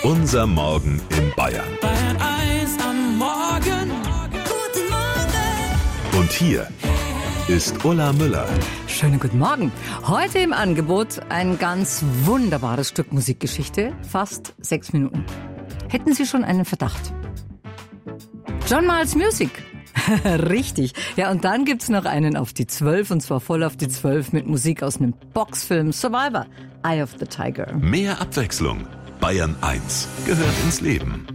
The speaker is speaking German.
Unser Morgen in Bayern. Bayern 1 am Morgen. Guten Morgen. Und hier ist Ulla Müller. Schönen guten Morgen. Heute im Angebot ein ganz wunderbares Stück Musikgeschichte. Fast 6 Minuten. Hätten Sie schon einen Verdacht? John Miles Music. Richtig. Ja, und dann gibt's noch einen auf die 12, und zwar voll auf die 12 mit Musik aus einem Boxfilm Survivor, Eye of the Tiger. Mehr Abwechslung. Bayern 1 gehört ins Leben.